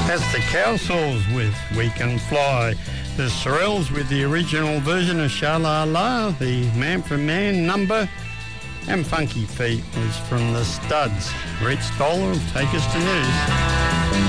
That's the Cowsills with We Can Fly. The Sorrells with the original version of Sha-La-La, the Man for Man number. And Funky Feet was from the Studs. Red Stoller will take us to news.